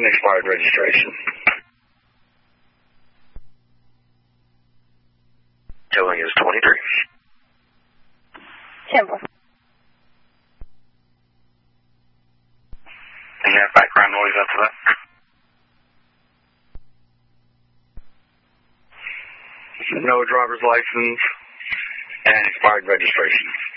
and expired registration. Showing is 23. Temple. And you have background noise after that? No driver's license and expired registration.